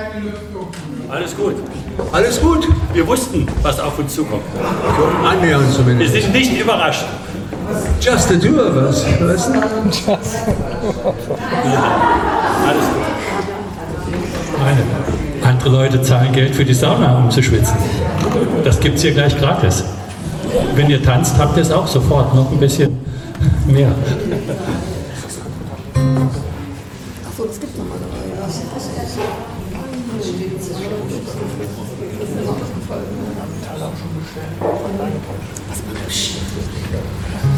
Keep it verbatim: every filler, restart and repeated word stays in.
Alles gut. Alles gut? Wir wussten, was auf uns zukommt. Annähernd Wir zumindest. sind nicht überrascht. Just the two of us. Weißt du? Alles gut. Meine. Andere Leute zahlen Geld für die Sauna, um zu schwitzen. Das gibt es hier gleich gratis. Wenn ihr tanzt, habt ihr es auch sofort noch ein bisschen mehr. Achso, das gibt es normalerweise. Was